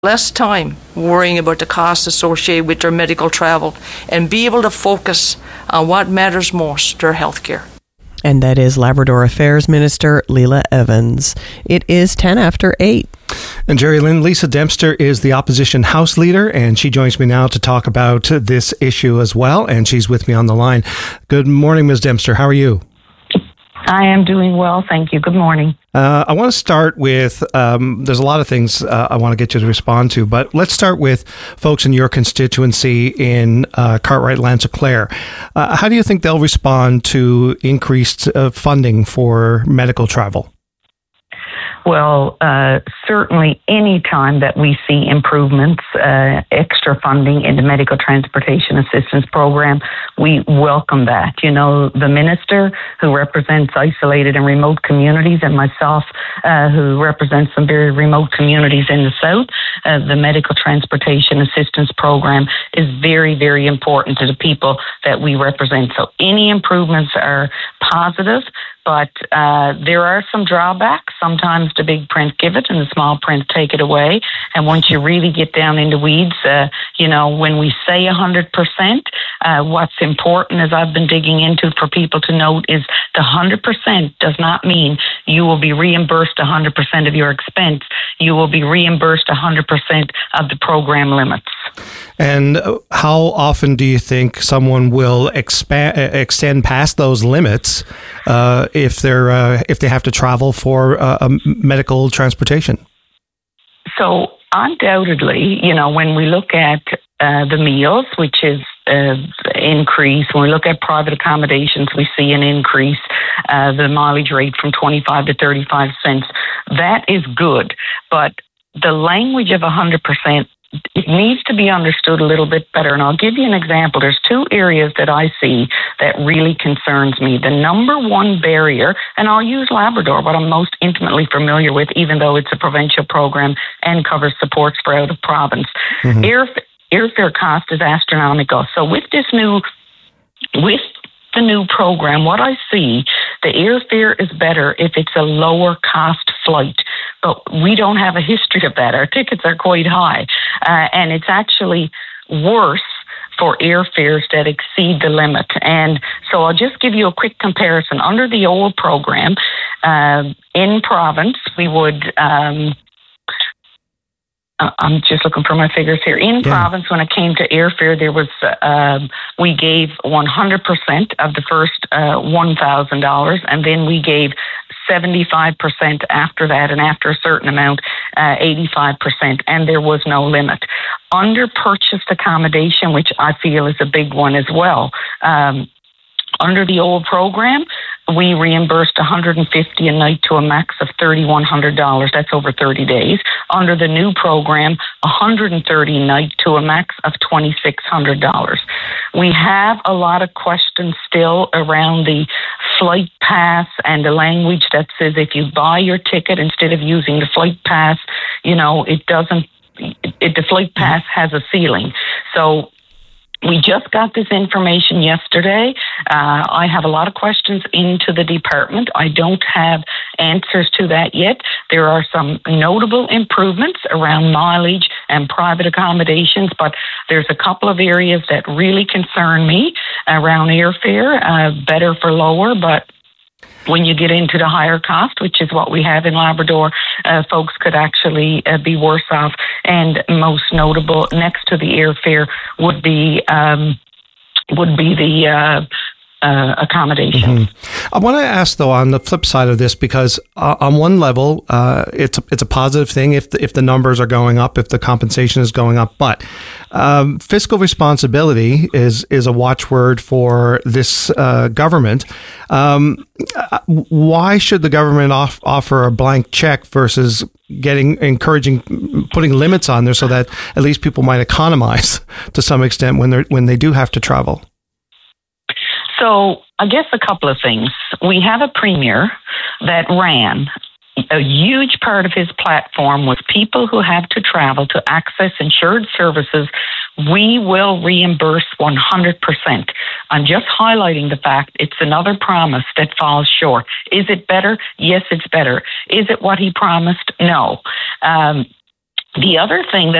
less time worrying about the costs associated with their medical travel and be able to focus on what matters most, their health care. And that is Labrador Affairs Minister Leila Evans. It is 10 after 8. And Jerry Lynn, Lisa Dempster is the opposition House Leader, and she joins me now to talk about this issue as well, and she's with me on the line. Good morning, Ms. Dempster. How are you? I am doing well, thank you. Good morning. I want to start with, there's a lot of things I want to get you to respond to, but let's start with folks in your constituency in Cartwright, Lanza-Clare. How do you think they'll respond to increased funding for medical travel? Well, certainly any time that we see improvements, extra funding in the Medical Transportation Assistance Program, we welcome that. You know, the minister who represents isolated and remote communities, and myself who represents some very remote communities in the south, the Medical Transportation Assistance Program is very, very important to the people that we represent. So any improvements are positive, but there are some drawbacks. Sometimes the big print give it and the small print take it away. And once you really get down into weeds, when we say 100%, what's important, as I've been digging into for people to note, is the 100% does not mean you will be reimbursed 100% of your expense. You will be reimbursed 100% of the program limits. And how often do you think someone will extend past those limits if they have to travel for medical transportation? So undoubtedly, when we look at the meals, which is increase. When we look at private accommodations, we see an increase, the mileage rate from 25 to 35 cents. That is good, but the language of 100%, it needs to be understood a little bit better. And I'll give you an example. There's two areas that I see that really concerns me. The number one barrier, and I'll use Labrador, what I'm most intimately familiar with, even though it's a provincial program and covers supports for out of province. Mm-hmm. Airfare cost is astronomical. So with the new program, what I see, the airfare is better if it's a lower cost flight. But we don't have a history of that. Our tickets are quite high. And it's actually worse for airfares that exceed the limit. And so I'll just give you a quick comparison. Under the old program, in province, we would... I'm just looking for my figures here. In province, when it came to airfare, there was we gave 100% of the first $1,000, and then we gave 75% after that, and after a certain amount, 85%, and there was no limit. Under purchased accommodation, which I feel is a big one as well, under the old program, we reimbursed $150 a night to a max of $3,100. That's over 30 days. Under the new program, $130 a night to a max of $2,600. We have a lot of questions still around the flight pass and the language that says if you buy your ticket instead of using the flight pass, it doesn't. The flight pass has a ceiling. So we just got this information yesterday. I have a lot of questions into the department. I don't have answers to that yet. There are some notable improvements around mileage and private accommodations, but there's a couple of areas that really concern me around airfare, better for lower, but when you get into the higher cost, which is what we have in Labrador, folks could actually be worse off. And most notable, next to the airfare, would be the accommodation. Mm-hmm. I want to ask, though, on the flip side of this, because on one level, it's a positive thing if the numbers are going up, if the compensation is going up. But fiscal responsibility is a watchword for this government. Why should the government offer a blank check versus putting limits on there so that at least people might economize to some extent when they do have to travel? So I guess a couple of things. We have a premier that ran. A huge part of his platform was people who have to travel to access insured services, we will reimburse 100%. I'm just highlighting the fact it's another promise that falls short. Is it better? Yes, it's better. Is it what he promised? No. The other thing